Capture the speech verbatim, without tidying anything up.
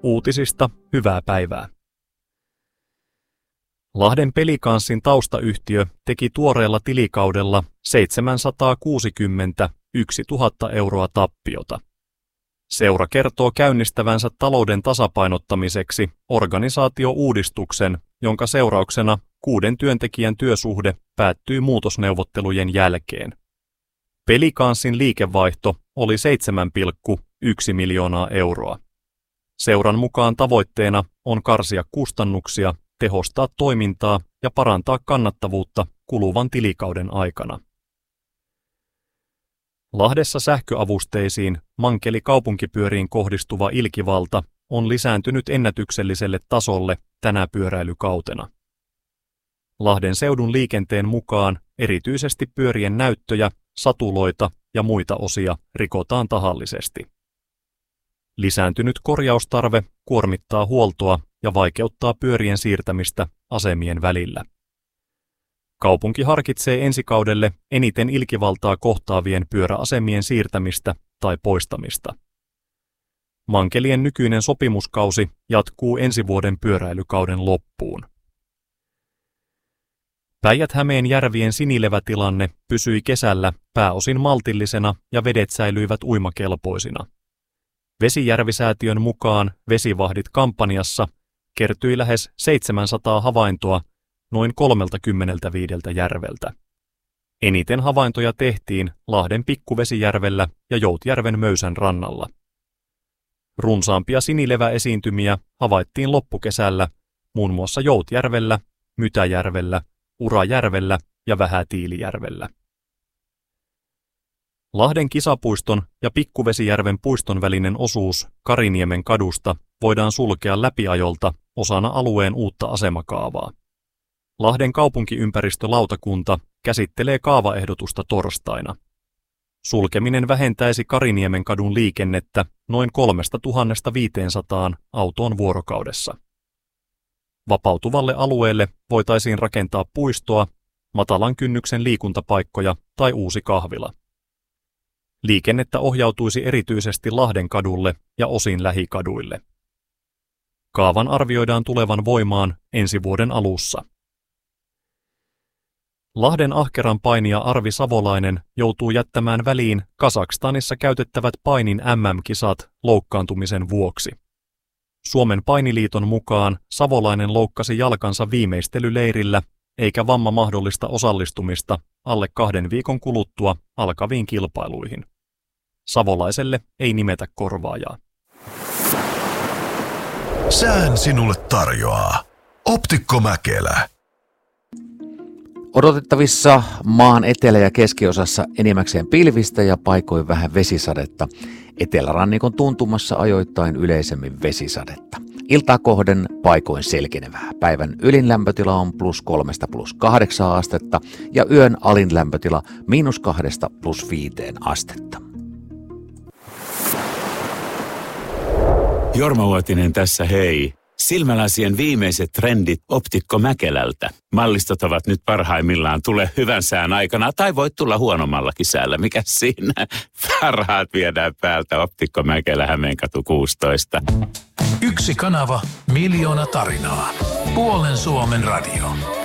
Uutisista hyvää päivää. Lahden Pelikanssin taustayhtiö teki tuoreella tilikaudella seitsemänsataakuusikymmentäyksituhatta euroa tappiota. Seura kertoo käynnistävänsä talouden tasapainottamiseksi organisaatiouudistuksen, jonka seurauksena kuuden työntekijän työsuhde päättyi muutosneuvottelujen jälkeen. Pelikanssin liikevaihto oli seitsemän pilkku yksi miljoonaa euroa. Seuran mukaan tavoitteena on karsia kustannuksia, tehostaa toimintaa ja parantaa kannattavuutta kuluvan tilikauden aikana. Lahdessa sähköavusteisiin mankelikaupunkipyöriin kohdistuva ilkivalta on lisääntynyt ennätykselliselle tasolle tänä pyöräilykautena. Lahden seudun liikenteen mukaan erityisesti pyörien näyttöjä, satuloita ja muita osia rikotaan tahallisesti. Lisääntynyt korjaustarve kuormittaa huoltoa ja vaikeuttaa pyörien siirtämistä asemien välillä. Kaupunki harkitsee ensi kaudelle eniten ilkivaltaa kohtaavien pyöräasemien siirtämistä tai poistamista. Mankelien nykyinen sopimuskausi jatkuu ensi vuoden pyöräilykauden loppuun. Päijät-Hämeen järvien sinilevätilanne pysyi kesällä pääosin maltillisena ja vedet säilyivät uimakelpoisina. Vesijärvisäätiön mukaan Vesivahdit-kampanjassa kertyi lähes seitsemänsataa havaintoa noin kolmekymmentäviisi järveltä. Eniten havaintoja tehtiin Lahden Pikkuvesijärvellä ja Joutjärven Möysän rannalla. Runsaampia sinileväesiintymiä havaittiin loppukesällä muun muassa Joutjärvellä, Mytäjärvellä, Urajärvellä ja Vähätiilijärvellä. Lahden kisapuiston ja Pikkuvesijärven puiston välinen osuus Kariniemen kadusta voidaan sulkea läpiajolta osana alueen uutta asemakaavaa. Lahden kaupunkiympäristölautakunta käsittelee kaavaehdotusta torstaina. Sulkeminen vähentäisi Kariniemen kadun liikennettä noin kolmetuhatta viisisataa autoon vuorokaudessa. Vapautuvalle alueelle voitaisiin rakentaa puistoa, matalan kynnyksen liikuntapaikkoja tai uusi kahvila. Liikennettä ohjautuisi erityisesti Lahden kadulle ja osin lähikaduille. Kaavan arvioidaan tulevan voimaan ensi vuoden alussa. Lahden ahkeran painija Arvi Savolainen joutuu jättämään väliin Kazakstanissa käytettävät painin M M-kisat loukkaantumisen vuoksi. Suomen painiliiton mukaan Savolainen loukkasi jalkansa viimeistelyleirillä, eikä vamma mahdollista osallistumista alle kahden viikon kuluttua alkaviin kilpailuihin. Savolaiselle ei nimetä korvaajaa. Sään sinulle tarjoaa Optikko Mäkelä. Odotettavissa maan etelä- ja keskiosassa enimmäkseen pilvistä ja paikoin vähän vesisadetta. Etelärannikon tuntumassa ajoittain yleisemmin vesisadetta. Iltaa kohden paikoin selkenevää. Päivän ylin lämpötila on plus kolmesta plus kahdeksan astetta ja yön alin lämpötila miinus kahdesta plus viiteen astetta. Jorma Uotinen tässä, hei. Silmälasien viimeiset trendit Optikko Mäkelältä. Mallistot ovat nyt parhaimmillaan. Tule hyvän sään aikana tai voit tulla huonommallakin säällä. Mikä siinä? Parhaat viedään päältä. Optikko Mäkelä, Hämeenkatu kuusitoista. Yksi kanava, miljoona tarinaa. Puolen Suomen radio.